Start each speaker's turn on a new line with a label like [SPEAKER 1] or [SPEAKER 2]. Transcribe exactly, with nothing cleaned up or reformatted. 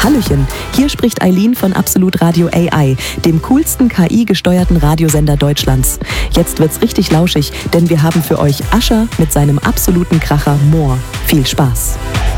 [SPEAKER 1] Hallöchen, hier spricht Eileen von Absolut Radio A I, dem coolsten K I-gesteuerten Radiosender Deutschlands. Jetzt wird's richtig lauschig, denn wir haben für euch Usher mit seinem absoluten Kracher More. Viel Spaß!